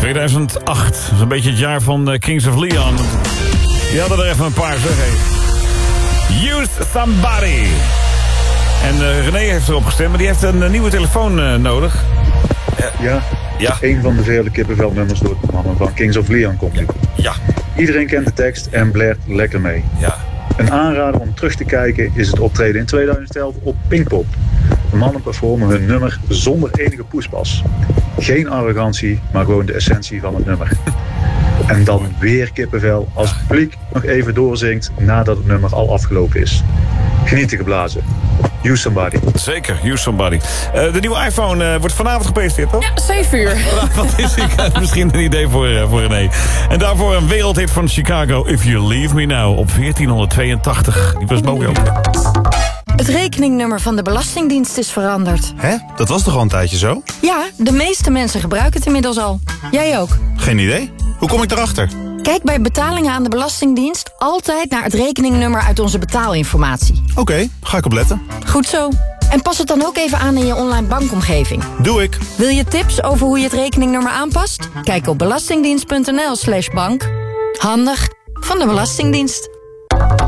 2008. Dat is een beetje het jaar van Kings of Leon. Die hadden er even een paar, zeg. Hey. Use Somebody. En René heeft erop gestemd, maar die heeft een nieuwe telefoon nodig. Ja. Een van de vele kippenvelnummers door de mannen van Kings of Leon komt nu. Ja. Iedereen kent de tekst en blert lekker mee. Ja. Een aanrader om terug te kijken is het optreden in 2011 op Pinkpop. De mannen performen hun nummer zonder enige poespas. Geen arrogantie, maar gewoon de essentie van het nummer. En dan weer kippenvel als het publiek nog even doorzingt nadat het nummer al afgelopen is. Genieten geblazen. Use Somebody. Zeker, Use Somebody. De nieuwe iPhone wordt vanavond gepresenteerd, toch? Ja, 7 uur. Wat is ik? Misschien een idee voor René. En daarvoor een wereldhit van Chicago. If You Leave Me Now op 1482. Die was mooi ook. Het rekeningnummer van de Belastingdienst is veranderd. Hè? Dat was toch al een tijdje zo? Ja, de meeste mensen gebruiken het inmiddels al. Jij ook. Geen idee. Hoe kom ik erachter? Kijk bij betalingen aan de Belastingdienst altijd naar het rekeningnummer uit onze betaalinformatie. Oké, ga ik opletten. Goed zo. En pas het dan ook even aan in je online bankomgeving. Doe ik. Wil je tips over hoe je het rekeningnummer aanpast? Kijk op belastingdienst.nl/bank. Handig van de Belastingdienst.